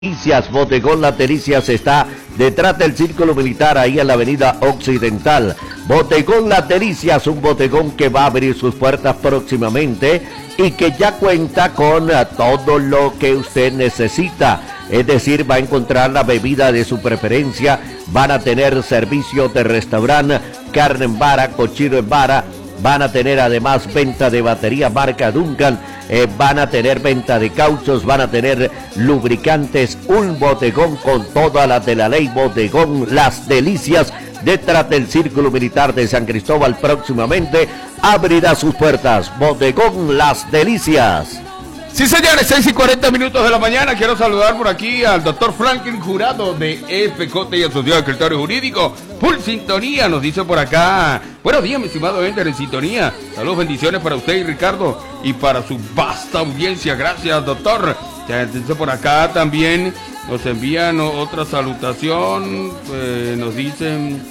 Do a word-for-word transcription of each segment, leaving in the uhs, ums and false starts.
Delicias, Bodegón Las Delicias está detrás del Círculo Militar, ahí en la avenida Occidental. Bodegón Las Delicias, un bodegón que va a abrir sus puertas próximamente y que ya cuenta con uh, todo lo que usted necesita. Es decir, va a encontrar la bebida de su preferencia, van a tener servicio de restaurante, carne en vara, cochino en vara. Van a tener además venta de batería marca Duncan, eh, van a tener venta de cauchos, van a tener lubricantes, un bodegón con todas las de la ley. Bodegón Las Delicias, detrás del Círculo Militar de San Cristóbal, próximamente abrirá sus puertas. Bodegón Las Delicias. Sí, señores, seis y cuarenta minutos de la mañana. Quiero saludar por aquí al doctor Franklin Jurado de F J y Asociado de Escritorio Jurídico. Full sintonía, nos dice por acá. Buenos días, mi estimado Ender, en sintonía. Saludos, bendiciones para usted y Ricardo y para su vasta audiencia. Gracias, doctor. Ya dice por acá también, nos envían otra salutación. Eh, nos dicen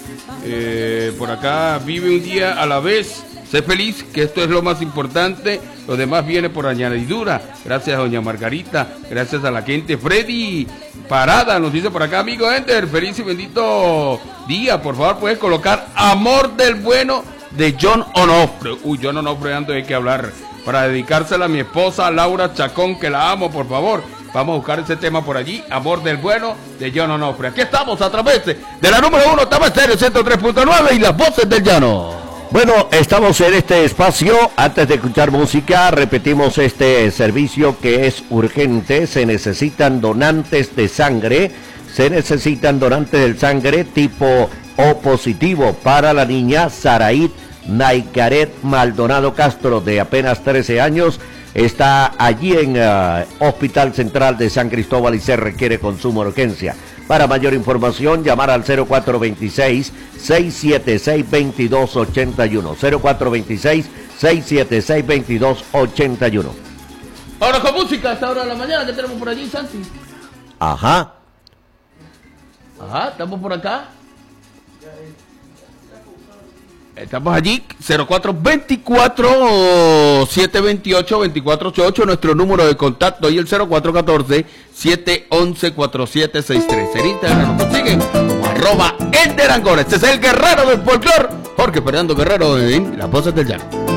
eh, por acá, vive un día a la vez. Sé feliz, que esto es lo más importante, lo demás viene por añadidura. Gracias a doña Margarita, gracias a la gente. Freddy Parada nos dice por acá, amigo Ender, feliz y bendito día. Por favor, puedes colocar Amor del Bueno de John Onofre. Uy, John Onofre, ando hay que hablar. Para dedicársela a mi esposa Laura Chacón, que la amo, por favor. Vamos a buscar ese tema por allí, Amor del Bueno de John Onofre. Aquí estamos a través de la número uno, Tama Estéreo ciento tres punto nueve y las voces del llano. Bueno, estamos en este espacio. Antes de escuchar música, repetimos este servicio que es urgente. Se necesitan donantes de sangre. Se necesitan donantes de sangre tipo O positivo para la niña Saraid Naicaret Maldonado Castro, de apenas trece años. Está allí en uh, Hospital Central de San Cristóbal y se requiere consumo de urgencia. Para mayor información, llamar al cero cuatro dos seis, seis siete seis, dos dos ocho uno. cero cuatro dos seis, seis siete seis, dos dos ocho uno. Ahora con música a esta hora de la mañana, ¿qué tenemos por allí, Santi? Ajá. Ajá, estamos por acá. Estamos allí, cero cuatro dos cuatro, siete dos ocho, dos cuatro ocho ocho, nuestro número de contacto, y el cero cuatro uno cuatro, siete uno uno, cuatro siete seis tres. En Instagram nos consiguen como arroba Ender Angora. Este es el guerrero del folclor, Jorge Fernando Guerrero, en Las Voces del Llano.